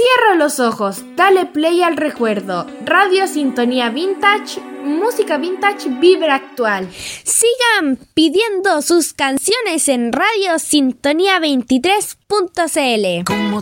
Cierra los ojos, dale play al recuerdo. Radio Sintonía Vintage, música vintage, vibra actual. Sigan pidiendo sus canciones en Radio Sintonía 23.cl.